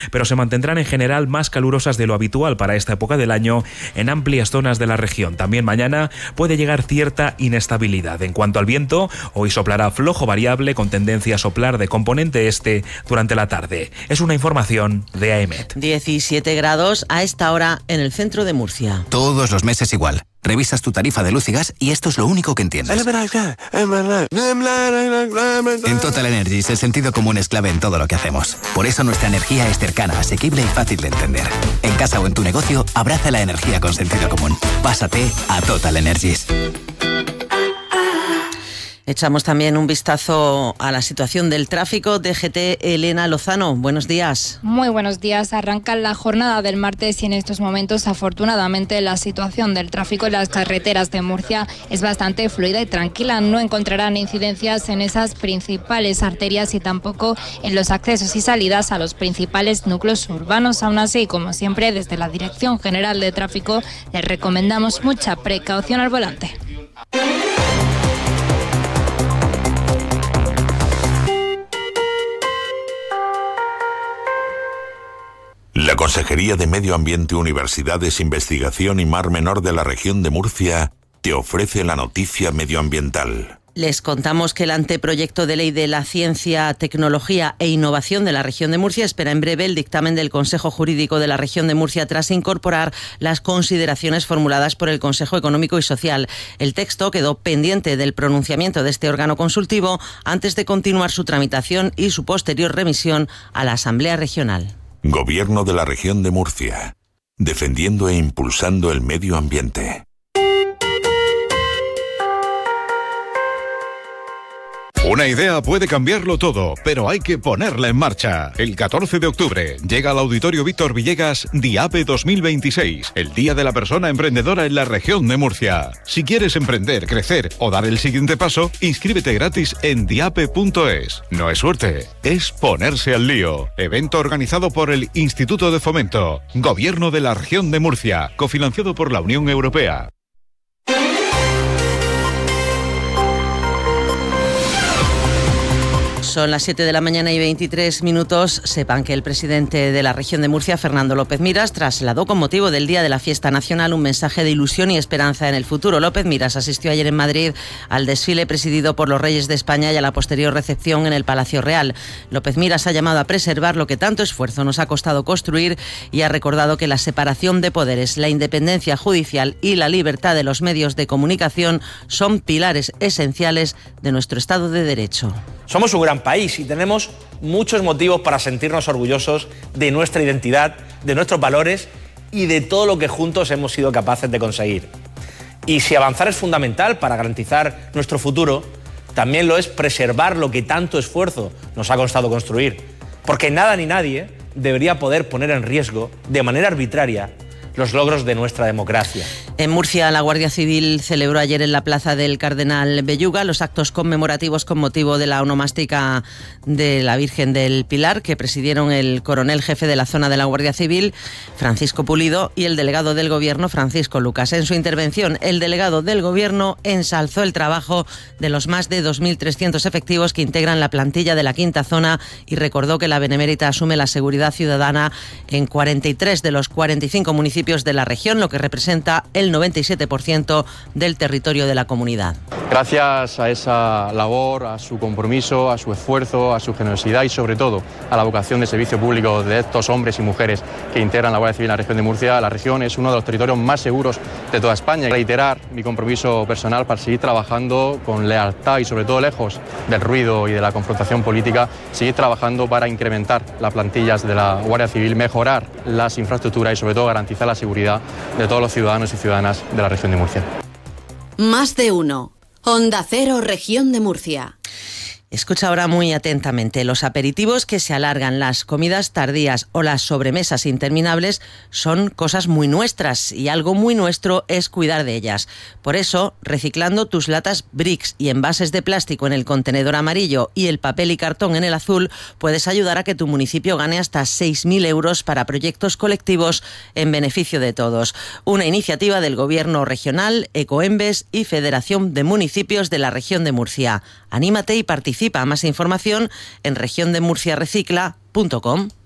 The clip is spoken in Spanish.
pero se mantendrán en general más calurosas de lo habitual para esta época del año en amplias zonas de la región. También mañana puede llegar cierta inestabilidad. En cuanto al viento, hoy soplará flojo variable con tendencia a soplar de componente este durante la tarde. Es una información de AEMET. 17 grados a esta hora en el centro de Murcia. Todos los meses igual. Revisas tu tarifa de luz y gas y esto es lo único que entiendes. En Total Energies el sentido común es clave en todo lo que hacemos. Por eso nuestra energía es cercana, asequible y fácil de entender. En casa o en tu negocio, abraza la energía con sentido común. Pásate a Total Energies. Echamos también un vistazo a la situación del tráfico. DGT, Elena Lozano, buenos días. Muy buenos días. Arranca la jornada del martes y en estos momentos, afortunadamente, la situación del tráfico en las carreteras de Murcia es bastante fluida y tranquila. No encontrarán incidencias en esas principales arterias y tampoco en los accesos y salidas a los principales núcleos urbanos. Aún así, como siempre, desde la Dirección General de Tráfico les recomendamos mucha precaución al volante. La Consejería de Medio Ambiente, Universidades, Investigación y Mar Menor de la región de Murcia te ofrece la noticia medioambiental. Les contamos que el anteproyecto de ley de la ciencia, tecnología e innovación de la región de Murcia espera en breve el dictamen del Consejo Jurídico de la región de Murcia tras incorporar las consideraciones formuladas por el Consejo Económico y Social. El texto quedó pendiente del pronunciamiento de este órgano consultivo antes de continuar su tramitación y su posterior remisión a la Asamblea Regional. Gobierno de la región de Murcia, defendiendo e impulsando el medio ambiente. Una idea puede cambiarlo todo, pero hay que ponerla en marcha. El 14 de octubre llega al Auditorio Víctor Villegas DIAPE 2026, el Día de la Persona Emprendedora en la región de Murcia. Si quieres emprender, crecer o dar el siguiente paso, inscríbete gratis en diape.es. No es suerte, es ponerse al lío. Evento organizado por el Instituto de Fomento, Gobierno de la región de Murcia, cofinanciado por la Unión Europea. Son las 7 de la mañana y 23 minutos. Sepan que el presidente de la región de Murcia, Fernando López Miras, trasladó con motivo del Día de la Fiesta Nacional un mensaje de ilusión y esperanza en el futuro. López Miras asistió ayer en Madrid al desfile presidido por los Reyes de España y a la posterior recepción en el Palacio Real. López Miras ha llamado a preservar lo que tanto esfuerzo nos ha costado construir y ha recordado que la separación de poderes, la independencia judicial y la libertad de los medios de comunicación son pilares esenciales de nuestro Estado de Derecho. Somos un gran país y tenemos muchos motivos para sentirnos orgullosos de nuestra identidad, de nuestros valores y de todo lo que juntos hemos sido capaces de conseguir. Y si avanzar es fundamental para garantizar nuestro futuro, también lo es preservar lo que tanto esfuerzo nos ha costado construir. Porque nada ni nadie debería poder poner en riesgo de manera arbitraria los logros de nuestra democracia. En Murcia, la Guardia Civil celebró ayer en la Plaza del Cardenal Belluga los actos conmemorativos con motivo de la onomástica de la Virgen del Pilar, que presidieron el coronel jefe de la zona de la Guardia Civil, Francisco Pulido, y el delegado del Gobierno, Francisco Lucas. En su intervención, el delegado del Gobierno ensalzó el trabajo de los más de 2.300 efectivos que integran la plantilla de la quinta zona y recordó que la Benemérita asume la seguridad ciudadana en 43 de los 45 municipios de la región, lo que representa el 97% del territorio de la comunidad. Gracias a esa labor, a su compromiso, a su esfuerzo, a su generosidad y sobre todo a la vocación de servicio público de estos hombres y mujeres que integran la Guardia Civil en la región de Murcia, la región es uno de los territorios más seguros de toda España. Reiterar mi compromiso personal para seguir trabajando con lealtad y sobre todo lejos del ruido y de la confrontación política, seguir trabajando para incrementar las plantillas de la Guardia Civil, mejorar las infraestructuras y sobre todo garantizar la seguridad de todos los ciudadanos y ciudadanas de la región de Murcia. Más de uno. Onda Cero, región de Murcia. Escucha ahora muy atentamente. Los aperitivos que se alargan, las comidas tardías o las sobremesas interminables son cosas muy nuestras y algo muy nuestro es cuidar de ellas. Por eso, reciclando tus latas Brix y envases de plástico en el contenedor amarillo y el papel y cartón en el azul, puedes ayudar a que tu municipio gane hasta 6.000 euros para proyectos colectivos en beneficio de todos. Una iniciativa del Gobierno regional, Ecoembes y Federación de Municipios de la región de Murcia. Anímate y participa. Más información en regiondemurciarecicla.com.